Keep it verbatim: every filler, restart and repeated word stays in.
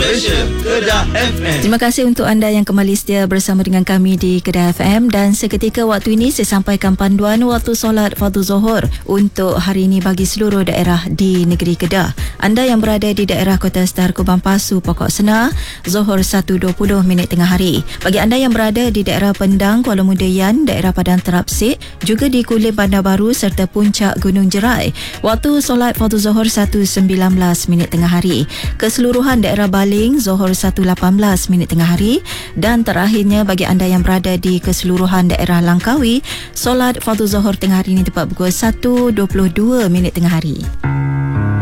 Malaysia, Kedah F M. Terima kasih untuk anda yang kembali setia bersama dengan kami di Kedah F M, dan seketika waktu ini saya sampaikan panduan waktu solat fardu Zuhur untuk hari ini bagi seluruh daerah di negeri Kedah. Anda yang berada di daerah Kota Star, Kubang Pasu, Pokok Senar, Zuhur satu dua puluh minit tengah hari. Bagi anda yang berada di daerah Pendang, Kuala Mudayan, daerah Padang Terapsik, juga di Kulim Bandar Baru serta Puncak Gunung Jerai, waktu solat fardu Zuhur satu sembilan belas minit tengah hari. Keseluruhan daerah Baling, Zuhur satu lapan belas minit tengah hari, dan terakhirnya bagi anda yang berada di keseluruhan daerah Langkawi, solat fardu Zuhur tengah hari ini tepat pukul satu dua puluh dua minit tengah hari.